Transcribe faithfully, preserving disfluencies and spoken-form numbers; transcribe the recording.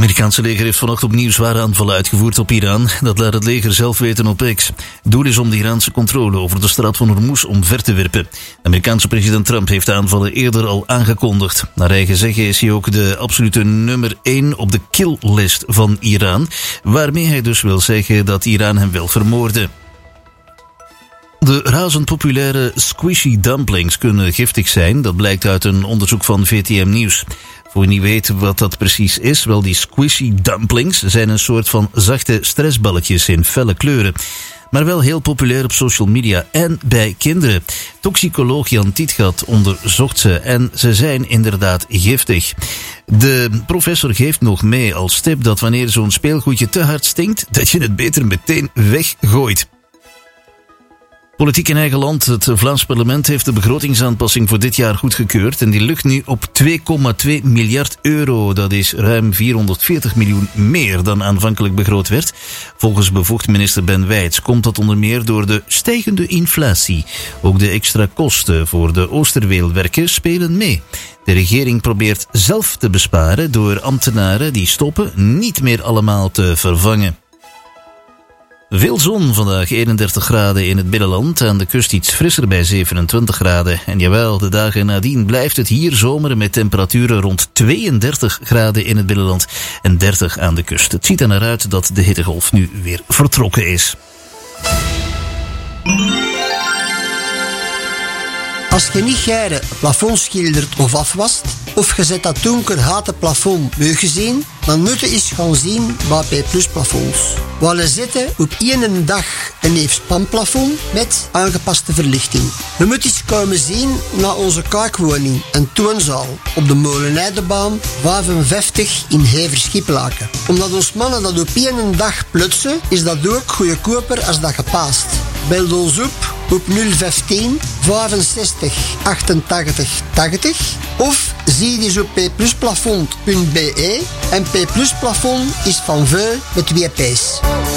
Amerikaanse leger heeft vanochtend opnieuw zware aanvallen uitgevoerd op Iran. Dat laat het leger zelf weten op X. Doel is om de Iraanse controle over de straat van Hormuz omver te werpen. De Amerikaanse president Trump heeft de aanvallen eerder al aangekondigd. Naar eigen zeggen is hij ook de absolute nummer één op de killlist van Iran, waarmee hij dus wil zeggen dat Iran hem wil vermoorden. De razend populaire squishy dumplings kunnen giftig zijn. Dat blijkt uit een onderzoek van V T M Nieuws. Voor wie niet weet wat dat precies is, wel, die squishy dumplings zijn een soort van zachte stressballetjes in felle kleuren. Maar wel heel populair op social media en bij kinderen. Toxicoloog Jan Tietgat onderzocht ze en ze zijn inderdaad giftig. De professor geeft nog mee als tip dat wanneer zo'n speelgoedje te hard stinkt, dat je het beter meteen weggooit. Politiek in eigen land. Het Vlaams parlement heeft de begrotingsaanpassing voor dit jaar goedgekeurd en die ligt nu op twee komma twee miljard euro. Dat is ruim vierhonderdveertig miljoen meer dan aanvankelijk begroot werd. Volgens bevoegd minister Ben Wijts komt dat onder meer door de stijgende inflatie. Ook de extra kosten voor de Oosterweelwerken spelen mee. De regering probeert zelf te besparen door ambtenaren die stoppen niet meer allemaal te vervangen. Veel zon vandaag, eenendertig graden in het binnenland. Aan de kust iets frisser bij zevenentwintig graden. En jawel, de dagen nadien blijft het hier zomer met temperaturen rond tweeëndertig graden in het binnenland en dertig aan de kust. Het ziet er naar uit dat de hittegolf nu weer vertrokken is. Als je niet geren plafond schildert of afwast, of je zet dat donker houten plafond meugezien, dan moet je eens gaan zien bij P plus plafonds. We zetten op één dag een neef spanplafond met aangepaste verlichting. We moeten eens komen zien naar onze kaakwoning, een toonzaal, op de Molenaardebaan vijfenvijftig in Hever-Schiplaken. Omdat ons mannen dat op één dag plutsen, is dat ook goedkoper als dat gepaast. Bel ons op op nul vijftien vijfenzestig achtentachtig tachtig of zie eens op p plus plafond punt b e en P plus plafond is van veel met twee p's.